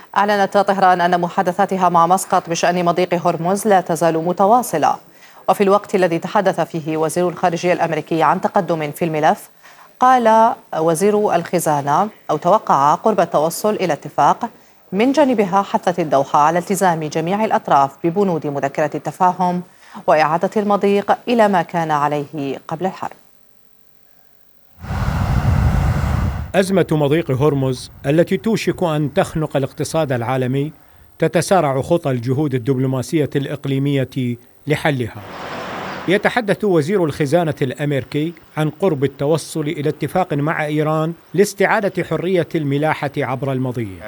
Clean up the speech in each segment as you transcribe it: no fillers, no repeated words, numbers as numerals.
أعلنت طهران أن محادثاتها مع مسقط بشأن مضيق هرمز لا تزال متواصلة. وفي الوقت الذي تحدث فيه وزير الخارجية الأمريكي عن تقدم في الملف، قال وزير الخزانة أو توقع قرب التوصل إلى اتفاق. من جانبها حثت الدوحة على التزام جميع الأطراف ببنود مذكرة التفاهم وإعادة المضيق إلى ما كان عليه قبل الحرب. أزمة مضيق هرمز التي توشك أن تخنق الاقتصاد العالمي تتسارع خطى الجهود الدبلوماسية الإقليمية لحلها. يتحدث وزير الخزانة الأمريكي عن قرب التوصل إلى اتفاق مع إيران لاستعادة حرية الملاحة عبر المضيق.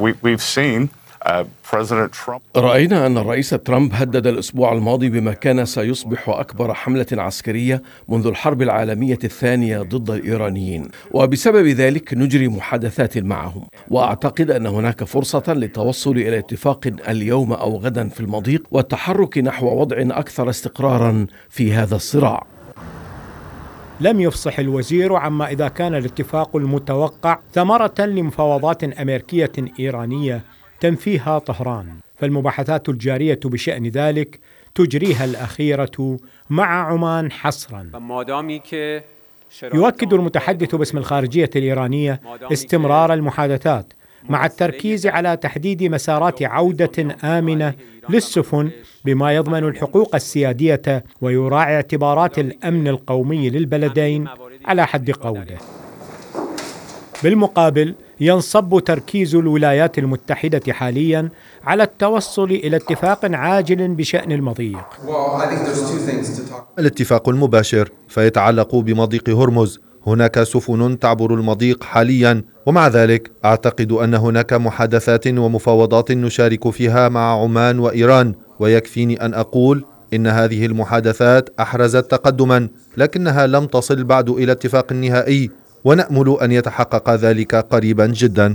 رأينا أن الرئيس ترامب هدد الأسبوع الماضي بما كان سيصبح أكبر حملة عسكرية منذ الحرب العالمية الثانية ضد الإيرانيين، وبسبب ذلك نجري محادثات معهم، وأعتقد أن هناك فرصة للتوصل إلى اتفاق اليوم أو غدا في المضيق والتحرك نحو وضع أكثر استقرارا في هذا الصراع. لم يفصح الوزير عما إذا كان الاتفاق المتوقع ثمرة لمفاوضات أمريكية إيرانية تنفيها طهران، فالمباحثات الجارية بشأن ذلك تجريها الأخيرة مع عمان حصرا. يؤكد المتحدث باسم الخارجية الإيرانية استمرار المحادثات مع التركيز على تحديد مسارات عودة آمنة للسفن بما يضمن الحقوق السيادية ويراعي اعتبارات الأمن القومي للبلدين على حد قوله. بالمقابل ينصب تركيز الولايات المتحدة حاليا على التوصل إلى اتفاق عاجل بشأن المضيق. الاتفاق المباشر فيتعلق بمضيق هرمز. هناك سفن تعبر المضيق حاليا، ومع ذلك أعتقد أن هناك محادثات ومفاوضات نشارك فيها مع عمان وإيران، ويكفيني أن أقول إن هذه المحادثات أحرزت تقدما، لكنها لم تصل بعد إلى اتفاق نهائي، ونأمل أن يتحقق ذلك قريبا جدا.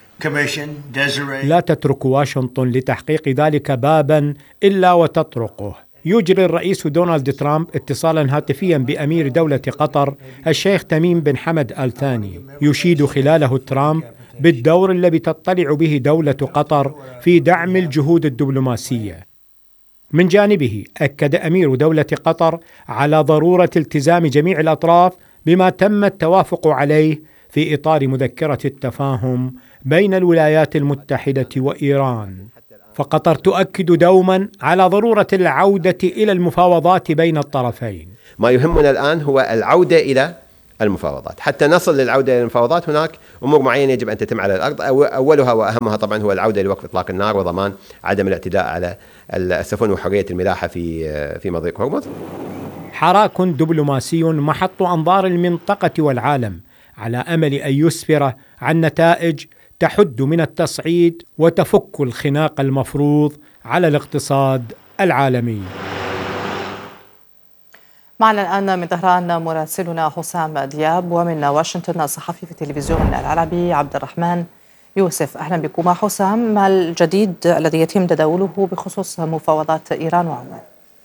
لا تترك واشنطن لتحقيق ذلك بابا إلا وتطرقه. يجري الرئيس دونالد ترامب اتصالا هاتفيا بأمير دولة قطر الشيخ تميم بن حمد آل ثاني، يشيد خلاله ترامب بالدور الذي تطلع به دولة قطر في دعم الجهود الدبلوماسية. من جانبه أكد أمير دولة قطر على ضرورة التزام جميع الأطراف بما تم التوافق عليه في إطار مذكرة التفاهم بين الولايات المتحدة وإيران. فقطر تؤكد دوما على ضرورة العودة إلى المفاوضات بين الطرفين. ما يهمنا الآن هو العودة إلى المفاوضات. حتى نصل للعودة إلى المفاوضات هناك أمور معينة يجب أن تتم على الأرض، أولها وأهمها طبعا هو العودة لوقف إطلاق النار وضمان عدم الاعتداء على السفن وحرية الملاحة في مضيق هرمز. حراك دبلوماسي محط أنظار المنطقة والعالم على أمل أن يسفر عن نتائج تحد من التصعيد وتفك الخناق المفروض على الاقتصاد العالمي. معنا الآن من طهران مراسلنا حسام دياب، ومن واشنطن الصحفي في التلفزيون العربي عبد الرحمن يوسف. أهلا بكما حسام. ما الجديد الذي يتم تداوله بخصوص مفاوضات إيران وعمان؟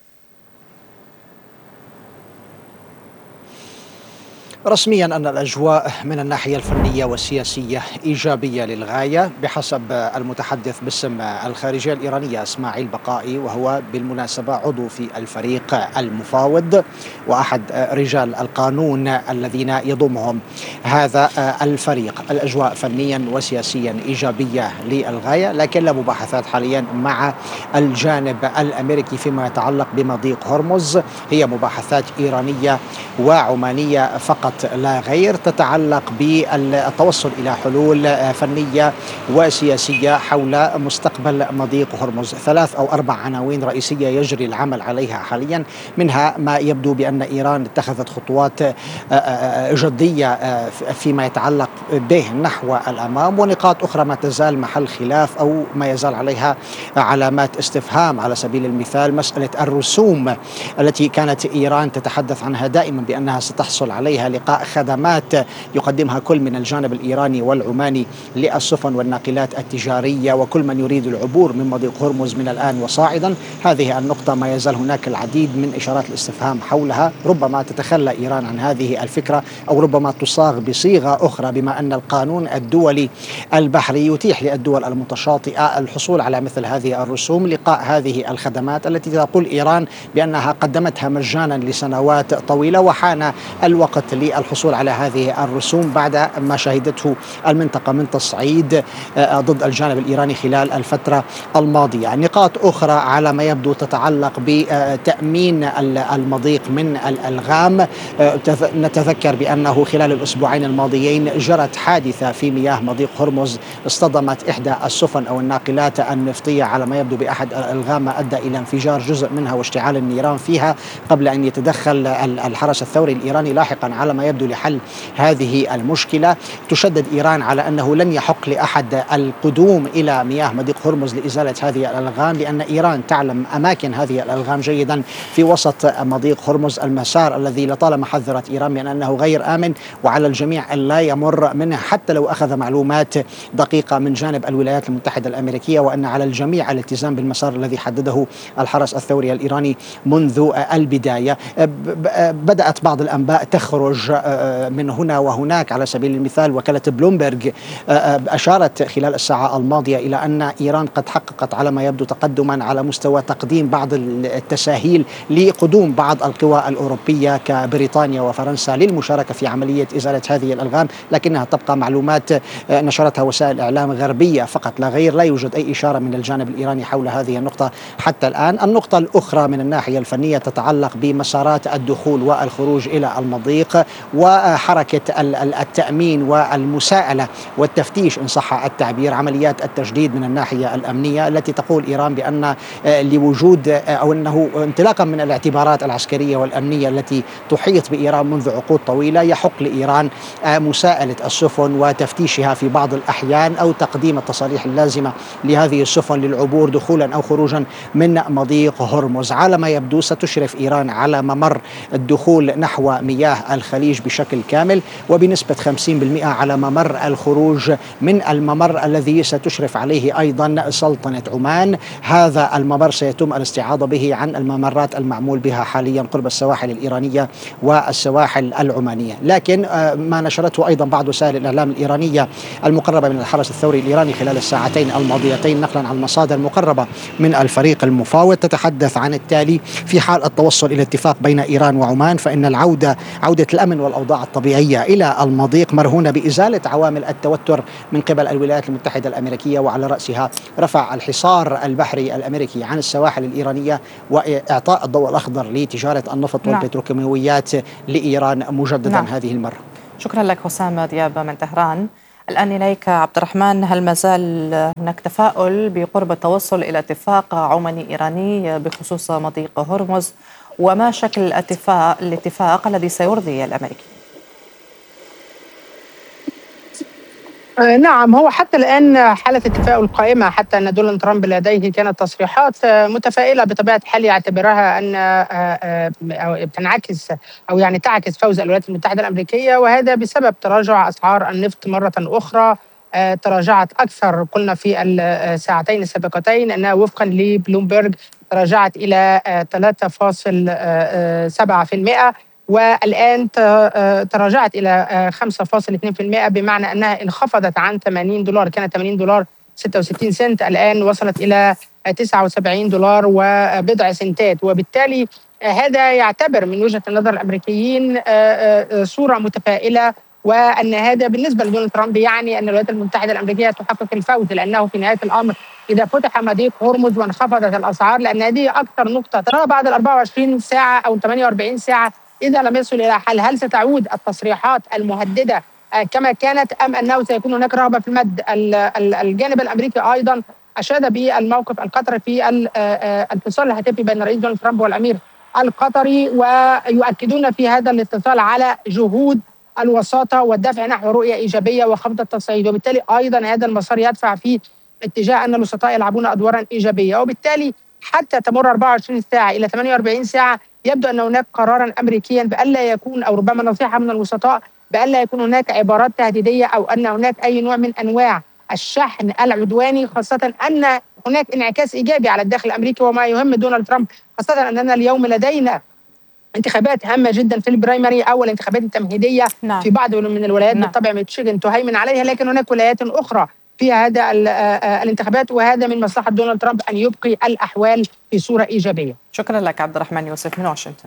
رسميا أن الأجواء من الناحية الفنية والسياسية إيجابية للغاية بحسب المتحدث باسم الخارجية الإيرانية إسماعيل بقائي، وهو بالمناسبة عضو في الفريق المفاوض وأحد رجال القانون الذين يضمهم هذا الفريق. الأجواء فنيا وسياسيا إيجابية للغاية، لكن لا مباحثات حاليا مع الجانب الأمريكي فيما يتعلق بمضيق هرمز. هي مباحثات إيرانية وعمانية فقط لا غير، تتعلق بالتوصل إلى حلول فنية وسياسية حول مستقبل مضيق هرمز. 3 أو 4 عناوين رئيسية يجري العمل عليها حاليا، منها ما يبدو بأن إيران اتخذت خطوات جدية فيما يتعلق به نحو الأمام، ونقاط أخرى ما تزال محل خلاف أو ما يزال عليها علامات استفهام. على سبيل المثال مسألة الرسوم التي كانت إيران تتحدث عنها دائما بأنها ستحصل عليها إلقاء خدمات يقدمها كل من الجانب الإيراني والعماني للسفن والناقلات التجارية وكل من يريد العبور من مضيق هرمز من الآن وصاعدا. هذه النقطة ما يزال هناك العديد من إشارات الاستفهام حولها. ربما تتخلى إيران عن هذه الفكرة أو ربما تصاغ بصيغة أخرى، بما أن القانون الدولي البحري يتيح للدول المتشاطئة الحصول على مثل هذه الرسوم لقاء هذه الخدمات التي تقول إيران بأنها قدمتها مجانا لسنوات طويلة، وحان الوقت للحصول على هذه الرسوم بعد ما شهدته المنطقة من تصعيد ضد الجانب الإيراني خلال الفترة الماضية. نقاط أخرى على ما يبدو تتعلق بتأمين المضيق من الألغام. نتذكر بأنه خلال الأسبوعين الماضيين جرت حادثة في مياه مضيق هرمز اصطدمت إحدى السفن أو الناقلات النفطية على ما يبدو بأحد الألغام، ما أدى إلى انفجار جزء منها واشتعال النيران فيها قبل أن يتدخل الحرس الثوري الإيراني لاحقا على ما يبدو لحل هذه المشكلة. تشدد إيران على أنه لن يحق لأحد القدوم إلى مياه مضيق هرمز لإزالة هذه الألغام، لأن إيران تعلم أماكن هذه الألغام جيدا في وسط مضيق هرمز، المسار الذي لطالما حذرت إيران من أنه غير آمن وعلى الجميع أن لا يمر منه حتى لو أخذ معلومات دقيقة من جانب الولايات المتحدة الأمريكية، وأن على الجميع الالتزام بالمسار الذي حدده الحرس الثوري الإيراني منذ البداية. بدأت بعض الأنباء تخرج من هنا وهناك. على سبيل المثال وكالة بلومبرج أشارت خلال الساعة الماضية إلى أن إيران قد حققت على ما يبدو تقدما على مستوى تقديم بعض التساهيل لقدوم بعض القوى الأوروبية كبريطانيا وفرنسا للمشاركة في عملية إزالة هذه الألغام، لكنها تبقى معلومات نشرتها وسائل إعلام غربية فقط لا غير. لا يوجد أي إشارة من الجانب الإيراني حول هذه النقطة حتى الآن. النقطة الأخرى من الناحية الفنية تتعلق بمسارات الدخول والخروج إلى المضيق وحركة التأمين والمساءلة والتفتيش إن صح التعبير، عمليات التجديد من الناحية الأمنية التي تقول إيران بأن لوجود أو أنه انطلاقا من الاعتبارات العسكرية والأمنية التي تحيط بإيران منذ عقود طويلة يحق لإيران مساءلة السفن وتفتيشها في بعض الأحيان أو تقديم التصاريح اللازمة لهذه السفن للعبور دخولا أو خروجا من مضيق هرمز. على ما يبدو ستشرف إيران على ممر الدخول نحو مياه الخليج بشكل كامل، وبنسبة 50% على ممر الخروج من الممر الذي ستشرف عليه أيضا سلطنة عمان. هذا الممر سيتم الاستعاضة به عن الممرات المعمول بها حاليا قرب السواحل الإيرانية والسواحل العمانية. لكن ما نشرته أيضا بعض وسائل الإعلام الإيرانية المقربة من الحرس الثوري الإيراني خلال الساعتين الماضيتين نقلا عن مصادر مقربة من الفريق المفاوض تتحدث عن التالي: في حال التوصل إلى اتفاق بين إيران وعمان فإن عودة الأمن والأوضاع الطبيعية إلى المضيق مرهونة بإزالة عوامل التوتر من قبل الولايات المتحدة الأمريكية، وعلى رأسها رفع الحصار البحري الأمريكي عن السواحل الإيرانية وإعطاء الضوء الأخضر لتجارة النفط والبتروكيماويات لإيران مجددا هذه المرة. شكرا لك حسام دياب من طهران. الآن إليك عبد الرحمن، هل ما زال هناك تفاؤل بقرب التوصل إلى اتفاق عماني إيراني بخصوص مضيق هرمز، وما شكل الاتفاق الذي سيرضي الأمريكي؟ نعم، هو حتى الآن حالة التفاؤل قائمة، حتى أن دونالد ترامب لديه كانت تصريحات متفائلة بطبيعة الحال يعتبرها أن تنعكس أو يعني تعكس فوز الولايات المتحدة الأمريكية، وهذا بسبب تراجع أسعار النفط مرة أخرى. تراجعت أكثر، قلنا في الساعتين السابقتين أنها وفقا لبلومبرج تراجعت إلى 3.7%، والآن تراجعت إلى 5.2%، بمعنى أنها انخفضت عن $80. كانت $80.66، الآن وصلت إلى $79 وبضع سنتات. وبالتالي هذا يعتبر من وجهة النظر الأمريكيين صورة متفائلة، وأن هذا بالنسبة لدونالد ترامب يعني أن الولايات المتحدة الأمريكية تحقق الفوز، لأنه في نهاية الأمر إذا فتح مضيق هرمز وانخفضت الأسعار، لأن هذه أكثر نقطة ترى بعد 24 ساعة أو 48 ساعة إذا لم يصل إلى حل، هل ستعود التصريحات المهددة كما كانت أم أنه سيكون هناك رغبة في المد؟ الجانب الأمريكي أيضا أشاد بالموقف القطري في الاتصال الهاتفي بين الرئيس دونالد ترامب والأمير القطري، ويؤكدون في هذا الاتصال على جهود الوساطة والدفع نحو رؤية إيجابية وخفض التصعيد، وبالتالي أيضا هذا المسار يدفع في اتجاه أن الوسطاء يلعبون أدوارا إيجابية، وبالتالي حتى تمر 24 ساعة إلى 48 ساعة يبدو أن هناك قرارا أمريكيا بألا يكون، أو ربما نصيحة من الوسطاء بألا يكون هناك عبارات تهديدية أو أن هناك أي نوع من أنواع الشحن العدواني، خاصة أن هناك انعكاس إيجابي على الداخل الأمريكي وما يهم دونالد ترامب، خاصة أننا اليوم لدينا انتخابات هامة جدا في البرايمري أو الانتخابات التمهيدية. نعم. في بعض من الولايات. نعم. بالطبع ميتشيغن تهيمن عليها، لكن هناك ولايات أخرى فيها هذا الانتخابات، وهذا من مصلحة دونالد ترامب أن يبقي الأحوال في صورة إيجابية. شكرا لك عبد الرحمن يوسف من واشنطن.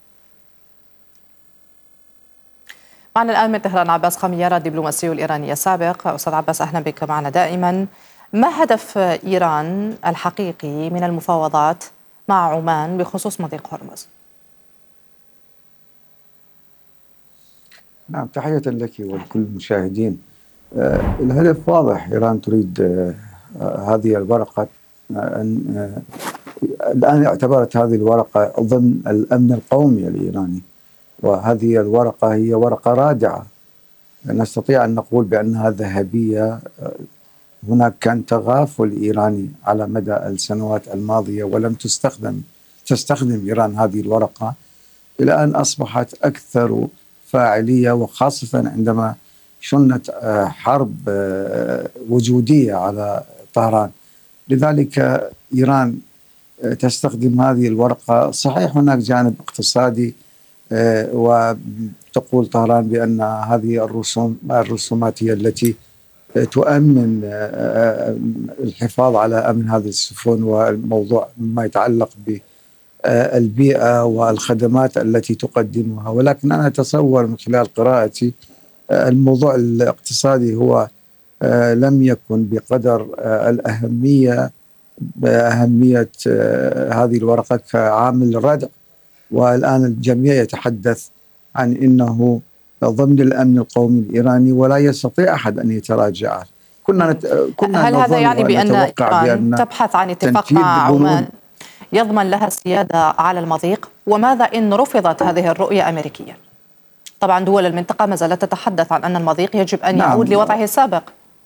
معنا الآن من طهران عباس قميارة الدبلوماسي الإيراني السابق. أستاذ عباس أهلا بك معنا دائما. ما هدف إيران الحقيقي من المفاوضات مع عمان بخصوص مضيق هرمز؟ نعم، تحية لك ولكل المشاهدين. الهدف واضح، إيران تريد هذه الورقة الآن اعتبرت هذه الورقة ضمن الأمن القومي الإيراني، وهذه الورقة هي ورقة رادعة، نستطيع أن نقول بأنها ذهبية. هناك كان تغافل إيراني على مدى السنوات الماضية ولم تستخدم إيران هذه الورقة، إلى أن أصبحت أكثر فاعلية، وخاصة عندما شنت حرب وجودية على طهران. لذلك إيران تستخدم هذه الورقة. صحيح هناك جانب اقتصادي، وتقول طهران بأن هذه الرسومات هي التي تؤمن الحفاظ على أمن هذه السفن، والموضوع ما يتعلق بالبيئة والخدمات التي تقدمها. ولكن أنا أتصور من خلال قراءتي الموضوع الاقتصادي هو لم يكن بقدر أهمية هذه الورقة كعامل ردع. والآن الجميع يتحدث عن أنه ضمن الأمن القومي الإيراني ولا يستطيع أحد أن يتراجع. هل هذا يعني بأن إيران تبحث عن اتفاق مع عمان يضمن لها السيادة على المضيق؟ وماذا إن رفضت هذه الرؤية أمريكيا؟ طبعا دول المنطقة ما زالت تتحدث عن أن المضيق يجب أن يعود لوضعه السابق.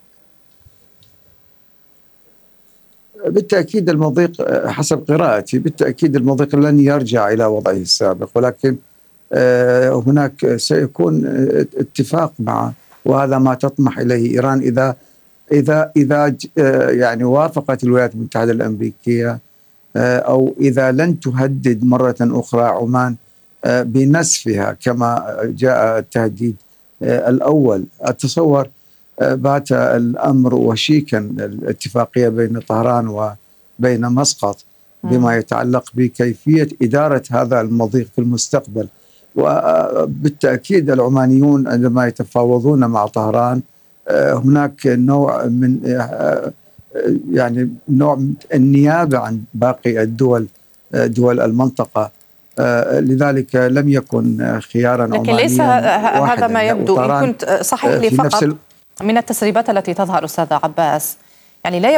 بالتأكيد المضيق حسب قراءتي بالتأكيد المضيق لن يرجع إلى وضعه السابق، ولكن هناك سيكون اتفاق مع، وهذا ما تطمح إليه إيران إذا يعني وافقت الولايات المتحدة الأمريكية، أو إذا لن تهدد مرة أخرى عمان بنسفها كما جاء التهديد الأول. أتصور بات الأمر وشيكا الاتفاقية بين طهران وبين مسقط بما يتعلق بكيفية إدارة هذا المضيق في المستقبل. وبالتأكيد العمانيون عندما يتفاوضون مع طهران هناك نوع من نوع النيابة عن باقي دول المنطقة، لذلك لم يكن خيارا عمانيا. لكن ليس هذا ما يبدو. إن كنت صحيح لي فقط من التسريبات التي تظهر أستاذ عباس، يعني لا